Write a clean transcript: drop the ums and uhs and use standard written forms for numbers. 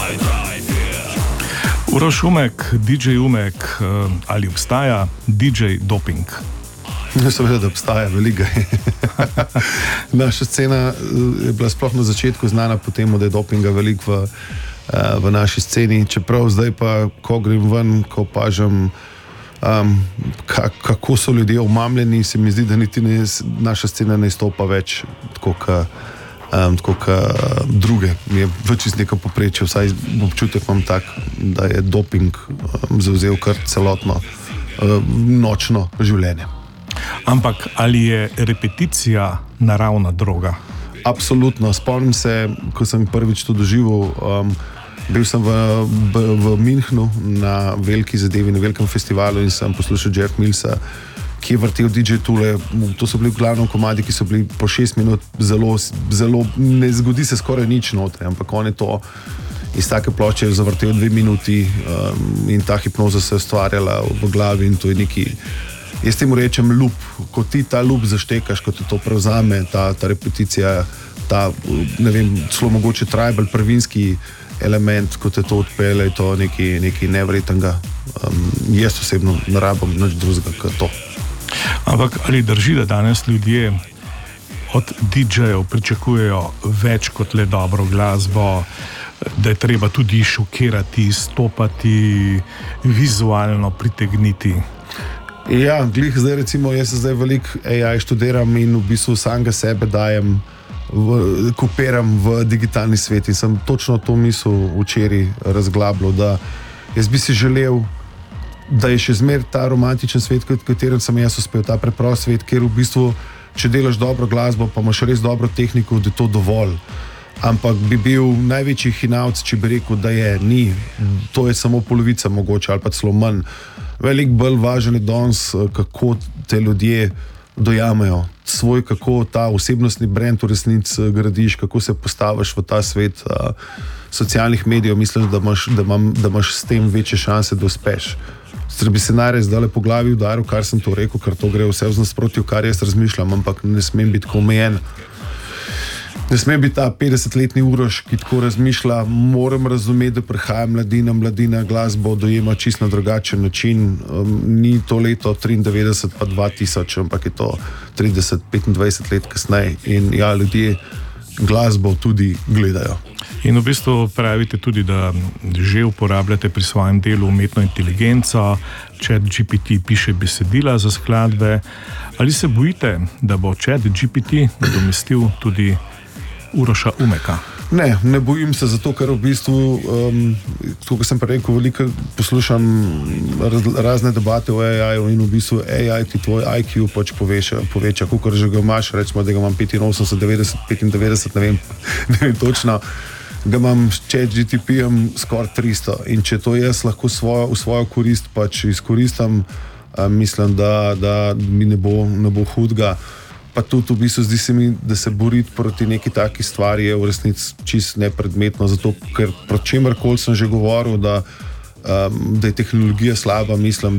Uroš Umek, DJ Umek, ali obstaja DJ doping? Seveda, da obstaja, veliko je. Naša scena je bila sploh na začetku znana po tem, da je dopinga veliko v naši sceni, čeprav zdaj pa, ko grem ven, ko opažam, kako so ljudje omamljeni, se mi zdi, da niti naša scena ne izstopa več tako kot druge. Je več iz nekaj poprečja, vsaj občutek imam tak, da je doping zavzel kar celotno nočno življenje. Ampak ali je repeticija naravna droga? Absolutno. Spomnim se, ko sem prvič to doživel, bil sem v Münchnu na veliki zadevi, na velikem festivalu in sem poslušal Jeff Millsa, ki je vrtel DJ Tule. To so bili glavno komadi, ki so bili po 6 minut zelo, ne zgodi se skoraj nič noter, ampak on je to iz take ploče zavrtel 2 minuti in ta hipnoza se je ustvarjala v glavi in to je neki, jaz temu rečem loop, ko ti ta loop zaštekaš, ko te to prevzame, ta repeticija, ta, ne vem, celo mogoče tribal, prvinski element, ko te to odpele, je to nekaj nevrednega. Jaz osebno ne rabim nič drugega kot to. Ampak ali drži, da danes ljudje od DJ-jev pričakujejo več kot le dobro glasbo, da je treba tudi šokirati, stopati, vizualno pritegniti? Ja, glih zdaj recimo, jaz se zdaj veliko AI študiram in v bistvu samega sebe dajem, kopiram v digitalni svet in sem točno to misel včeraj razglabljal, da jaz bi si želel, da je še zmer ta romantičen svet, v katerem sem jaz uspel, ta preprost svet, kjer v bistvu, če delaš dobro glasbo, pa imaš res dobro tehniko, da je to dovolj. Ampak bi bil največji hinavc, če bi rekel, da ni. To je samo polovica mogoče, ali pa celo manj. Veliko bolj važen je danes, kako te ljudje dojamejo svoj, kako ta osebnostni brand v resnici gradiš, kako se postaviš v ta svet socialnih medijev. Mislim, da imaš s tem večje šanse, da uspeš. Zdaj bi se najrej zdaj po glavi udaril, kar sem to rekel, ker to gre vse v nasprotju, kar jaz razmišljam, ampak ne smem biti tako omejen. Ne sme biti ta 50-letni Uroš, ki tako razmišlja. Moram razumeti, da prihaja mladina glasbo dojema čisto na drugačen način. Ni to leto 93 pa 2000, ampak je to 30-25 let kasneje. In ja, ljudje glasbo tudi gledajo. In v bistvu pravite tudi, da že uporabljate pri svojem delu umetno inteligenco, ChatGPT piše besedila za skladbe. Ali se bojite, da bo ChatGPT nadomestil tudi Uroša Umeka? Ne bojim se, zato ker v bistvu, kot sem prej rekel, veliko poslušam razne debate o AI-ju in v bistvu AI ti tvoj IQ pač poveča, kakor že ga imaš, recimo, da ga imam 85, 90, 95, ne vem točno, ga imam s ChatGPT-jem skoraj 300 in če to jaz lahko v svojo korist pač izkoristam, mislim, da mi ne bo hudega. Pa tudi v bistvu zdi se mi, da se boriti proti neki taki stvari je v resnici čist nepredmetno, zato ker proti čemerkoli sem že govoril, da je tehnologija slaba, mislim,